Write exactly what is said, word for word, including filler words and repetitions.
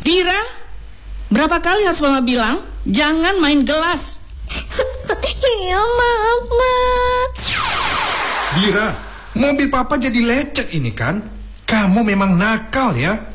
Dira, berapa kali harus Mama bilang jangan main gelas? Iya, maaf, Ma. Dira, mobil Papa jadi lecet ini kan? Kamu memang nakal ya.